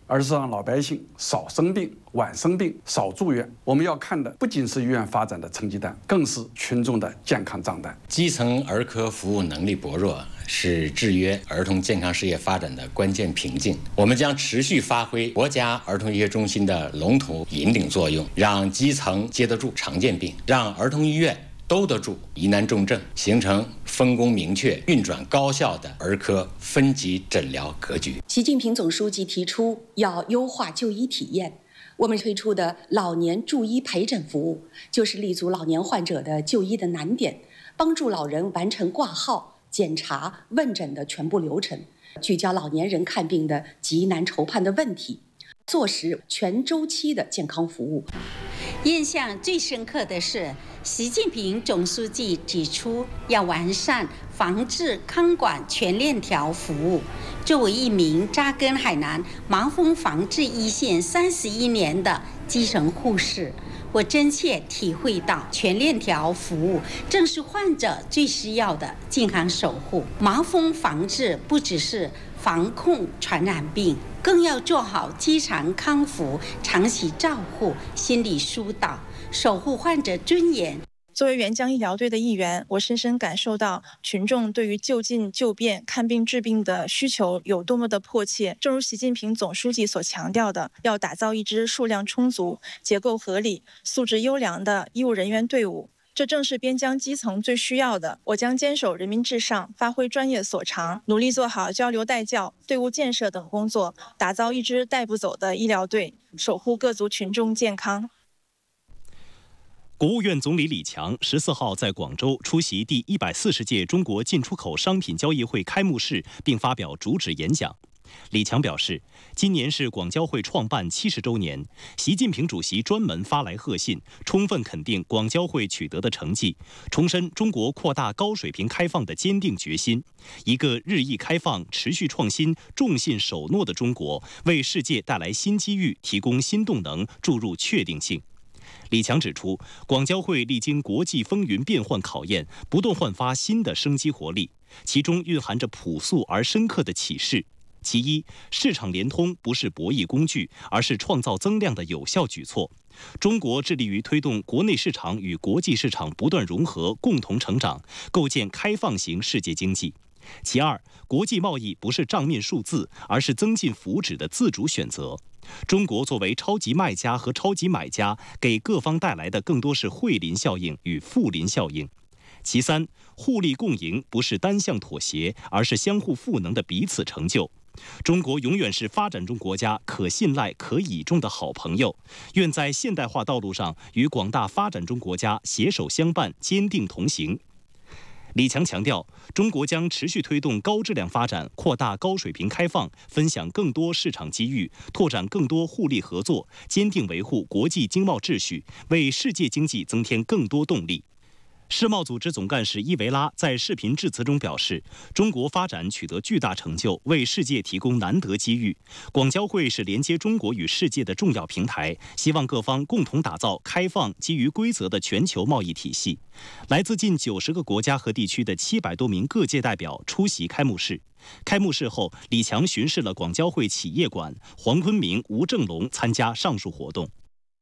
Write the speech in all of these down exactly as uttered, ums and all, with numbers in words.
而是让老百姓少生病、晚生病、少住院。我们要看的不仅是医院发展的成绩单，更是群众的健康账单。 基层儿科服务能力薄弱，是制约儿童健康事业发展的关键瓶颈。我们将持续发挥国家儿童医学中心的龙头引领作用，让基层接得住常见病，让儿童医院兜得住疑难重症，形成分工明确、运转高效的儿科分级诊疗格局。 习近平总书记提出要优化就医体验，我们推出的老年助医陪诊服务，就是立足老年患者的就医的难点，帮助老人完成挂号、检查、问诊的全部流程，聚焦老年人看病的急难愁盼的问题，做实全周期的健康服务。 印象最深刻的是，习近平总书记指出要完善防治康管全链条服务。作为一名扎根海南盲风防治一线三十一年的基层护士，我真切体会到全链条服务正是患者最需要的健康守护。盲风防治不只是防控传染病，更要做好基层康复、长期照护、心理疏导，守护患者尊严。 作为援疆医疗队的一员，我深深感受到群众对于就近就便、看病治病的需求有多么的迫切。正如习近平总书记所强调的，要打造一支数量充足、结构合理、素质优良的医务人员队伍。这正是边疆基层最需要的。我将坚守人民至上，发挥专业所长，努力做好交流带教、队伍建设等工作，打造一支带不走的医疗队，守护各族群众健康。 国务院总理李强十四号在广州出席第一百四十届中国进出口商品交易会开幕式，并发表主旨演讲。李强表示，今年是广交会创办七十周年，习近平主席专门发来贺信，充分肯定广交会取得的成绩，重申中国扩大高水平开放的坚定决心。一个日益开放、持续创新、重信守诺的中国，为世界带来新机遇，提供新动能，注入确定性。李强指出，广交会历经国际风云变幻考验，不断焕发新的生机活力，其中蕴含着朴素而深刻的启示。其一，市场联通不是博弈工具，而是创造增量的有效举措。中国致力于推动国内市场与国际市场不断融合、共同成长，构建开放型世界经济。其二，国际贸易不是账面数字，而是增进福祉的自主选择。中国作为超级卖家和超级买家，给各方带来的更多是惠邻效应与富邻效应。其三，互利共赢不是单向妥协，而是相互赋能的彼此成就。中国永远是发展中国家可信赖、可倚重的好朋友，愿在现代化道路上与广大发展中国家携手相伴、坚定同行。李强强调，中国将持续推动高质量发展，扩大高水平开放，分享更多市场机遇，拓展更多互利合作，坚定维护国际经贸秩序，为世界经济增添更多动力。世贸组织总干事伊维拉在视频致辞中表示，中国发展取得巨大成就，为世界提供难得机遇。广交会是连接中国与世界的重要平台，希望各方共同打造开放、基于规则的全球贸易体系。来自近九十个国家和地区的七百多名各界代表出席开幕式。开幕式后，李强巡视了广交会企业馆，黄坤明、吴正龙参加上述活动。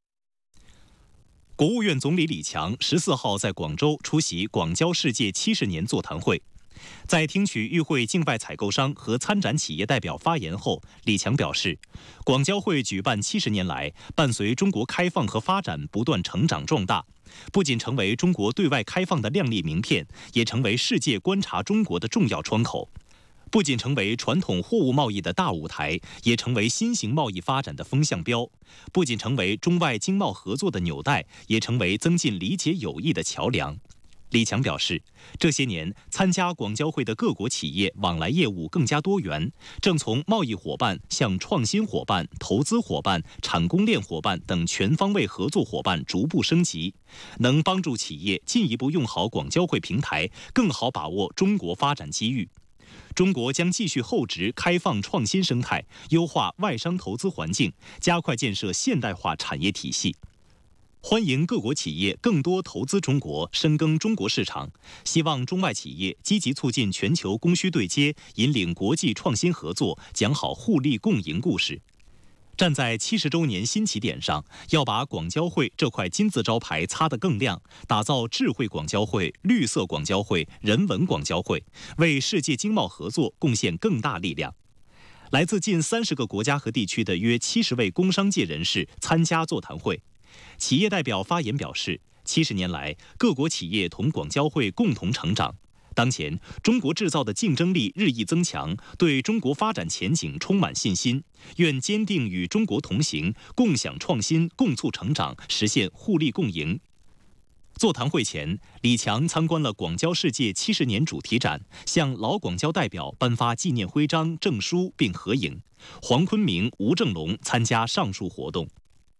国务院总理李强十四号在广州出席广交世界七十年座谈会，在听取与会境外采购商和参展企业代表发言后，李强表示，广交会举办七十年来，伴随中国开放和发展不断成长壮大，不仅成为中国对外开放的亮丽名片，也成为世界观察中国的重要窗口。不仅成为传统货物贸易的大舞台，也成为新型贸易发展的风向标；不仅成为中外经贸合作的纽带，也成为增进理解友谊的桥梁。李强表示，这些年参加广交会的各国企业往来业务更加多元，正从贸易伙伴向创新伙伴、投资伙伴、产供链伙伴等全方位合作伙伴逐步升级，能帮助企业进一步用好广交会平台，更好把握中国发展机遇。中国将继续厚植开放创新生态，优化外商投资环境，加快建设现代化产业体系。欢迎各国企业更多投资中国，深耕中国市场。希望中外企业积极促进全球供需对接，引领国际创新合作，讲好互利共赢故事。 站在七十周年新起点上，要把广交会这块金字招牌擦得更亮，打造智慧广交会、绿色广交会、人文广交会，为世界经贸合作贡献更大力量。来自近三十个国家和地区的约七十位工商界人士参加座谈会。企业代表发言表示，七十年来，各国企业同广交会共同成长。当前，中国制造的竞争力日益增强，对中国发展前景充满信心。愿坚定与中国同行，共享创新，共促成长，实现互利共赢。座谈会前，李强参观了广交世界七十年主题展，向老广交代表颁发纪念徽章、证书并合影。黄坤明、吴正龙参加上述活动。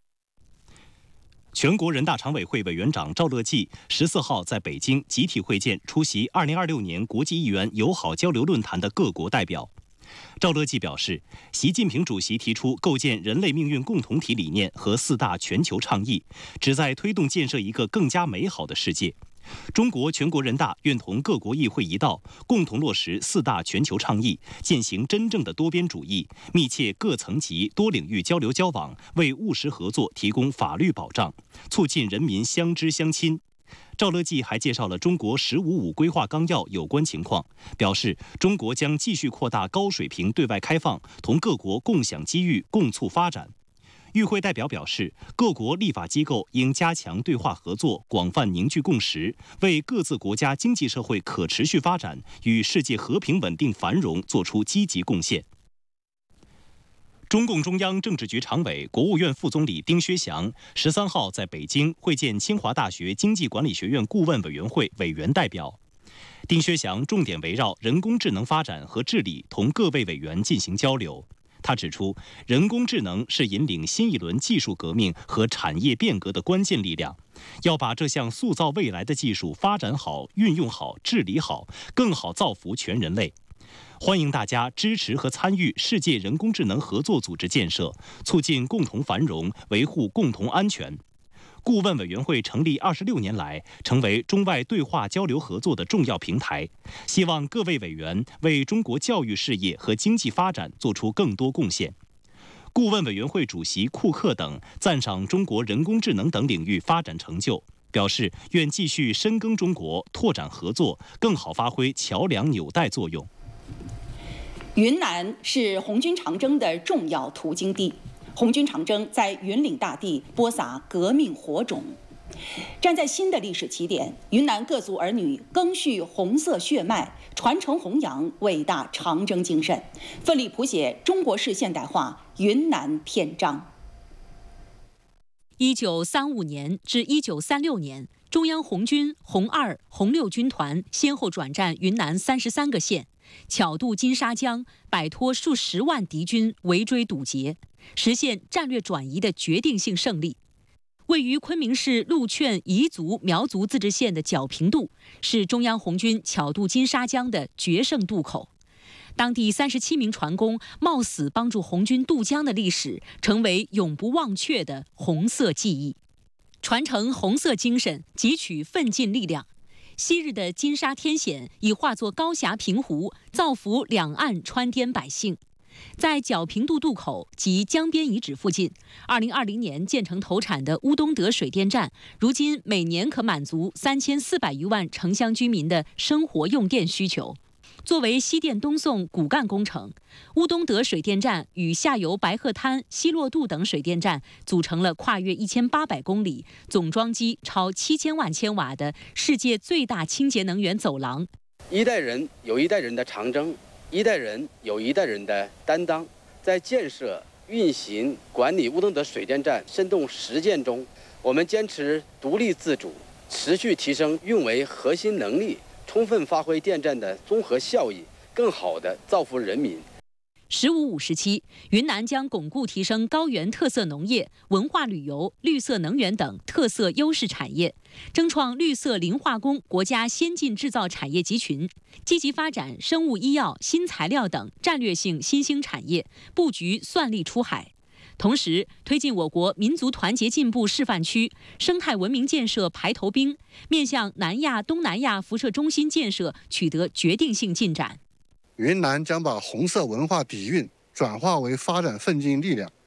全国人大常委会委员长赵乐际十四号在北京集体会见出席二零二六年国际议员友好交流论坛的各国代表。赵乐际表示，习近平主席提出构建人类命运共同体理念和四大全球倡议，旨在推动建设一个更加美好的世界。中国全国人大愿同各国议会一道，共同落实四大全球倡议，践行真正的多边主义，密切各层级多领域交流交往，为务实合作提供法律保障，促进人民相知相亲。赵乐际还介绍了中国“十五五”规划纲要有关情况，表示中国将继续扩大高水平对外开放，同各国共享机遇，共促发展。与会代表表示，各国立法机构应加强对话合作，广泛凝聚共识，为各自国家经济社会可持续发展与世界和平稳定繁荣作出积极贡献。中共中央政治局常委、国务院副总理丁薛祥十三号在北京会见清华大学经济管理学院顾问委员会委员代表。丁薛祥重点围绕人工智能发展和治理同各位委员进行交流。他指出，人工智能是引领新一轮技术革命和产业变革的关键力量，要把这项塑造未来的技术发展好、运用好、治理好，更好造福全人类。欢迎大家支持和参与世界人工智能合作组织建设，促进共同繁荣，维护共同安全。顾问委员会成立二十六年来，成为中外对话交流合作的重要平台。希望各位委员为中国教育事业和经济发展做出更多贡献。顾问委员会主席库克等赞赏中国人工智能等领域发展成就，表示愿继续深耕中国，拓展合作，更好发挥桥梁纽带作用。 云南是红军长征的重要途经地。红军长征在云岭大地播撒革命火种，站在新的历史起点，云南各族儿女赓续红色血脉，传承弘扬伟大长征精神，奋力谱写中国式现代化云南篇章。 一九三五年至一九三六年，中央红军红二、红六军团先后转战云南三十三个县，巧渡金沙江，摆脱数十万敌军围追堵截，实现战略转移的决定性胜利。位于昆明市鹿圈彝族苗族自治县的皎平渡，是中央红军巧渡金沙江的决胜渡口。当地三十七名船工冒死帮助红军渡江的历史，成为永不忘却的红色记忆。传承红色精神，汲取奋进力量。昔日的金沙天险已化作高峡平湖，造福两岸川滇百姓。在皎平渡渡口及江边遗址附近，二零二零年建成投产的乌东德水电站，如今每年可满足三千四百余万城乡居民的生活用电需求。作为西电东送骨干工程，乌东德水电站与下游白鹤滩、西洛渡等水电站组成了跨越一千八百公里、总装机超七千万千瓦的世界最大清洁能源走廊。 一代人有一代人的长征，一代人有一代人的担当。在建设、运行、管理乌东德水电站生动实践中，我们坚持独立自主，持续提升运维核心能力，充分发挥电站的综合效益，更好地造福人民。 十五五时期，云南将巩固提升高原特色农业、文化旅游、绿色能源等特色优势产业，争创绿色磷化工国家先进制造产业集群，积极发展生物医药、新材料等战略性新兴产业，布局算力出海。同时，推进我国民族团结进步示范区生态文明建设排头兵，面向南亚、东南亚辐射中心建设取得决定性进展。 云南将把红色文化底蕴转化为发展奋进力量，